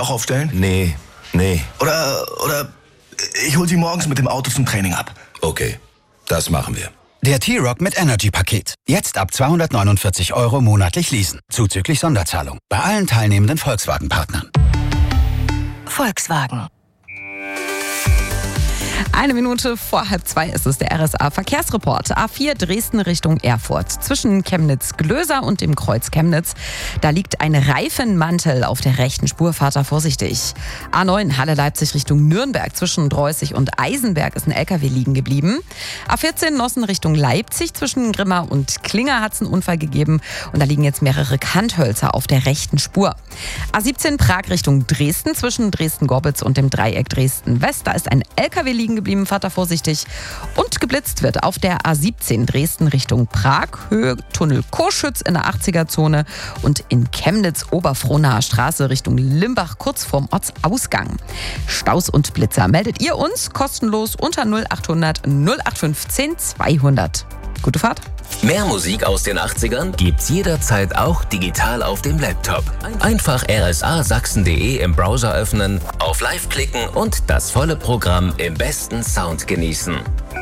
auch aufstellen? Nee. Oder ich hol Sie morgens mit dem Auto zum Training ab. Okay, das machen wir. Der T-Roc mit Energy-Paket. Jetzt ab 249 € monatlich leasen. Zuzüglich Sonderzahlung. Bei allen teilnehmenden Volkswagen-Partnern. Volkswagen. 1 vor 1:30 ist es, der RSA-Verkehrsreport. A4 Dresden Richtung Erfurt. Zwischen Chemnitz-Glöser und dem Kreuz Chemnitz. Da liegt ein Reifenmantel auf der rechten Spur. Fahrt da vorsichtig. A9 Halle-Leipzig Richtung Nürnberg. Zwischen Dreußig und Eisenberg ist ein LKW liegen geblieben. A14 Nossen Richtung Leipzig. Zwischen Grimma und Klinger hat es einen Unfall gegeben. Und da liegen jetzt mehrere Kanthölzer auf der rechten Spur. A17 Prag Richtung Dresden. Zwischen Dresden-Gorbitz und dem Dreieck Dresden-West. Da ist ein LKW liegen geblieben, fahrt da vorsichtig. Und geblitzt wird auf der A17 Dresden Richtung Prag, Höhe Tunnel Koschütz in der 80er-Zone und in Chemnitz Oberfrohnaer Straße Richtung Limbach kurz vorm Ortsausgang. Staus und Blitzer meldet ihr uns kostenlos unter 0800 0815 200. Gute Fahrt. Mehr Musik aus den 80ern gibt's jederzeit auch digital auf dem Laptop. Einfach rsasachsen.de im Browser öffnen, auf Live klicken und das volle Programm im besten Sound genießen.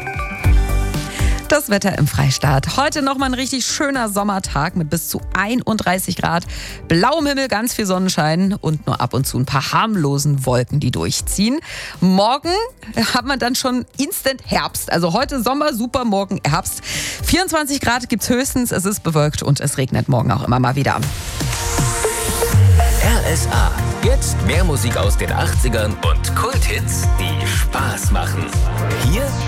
Das Wetter im Freistaat. Heute nochmal ein richtig schöner Sommertag mit bis zu 31 Grad. Blauem Himmel, ganz viel Sonnenschein und nur ab und zu ein paar harmlosen Wolken, die durchziehen. Morgen hat man dann schon Instant Herbst. Also heute Sommer, super, morgen Herbst. 24 Grad gibt's höchstens, es ist bewölkt und es regnet morgen auch immer mal wieder. RSA. Jetzt mehr Musik aus den 80ern und Kulthits, die Spaß machen. Hier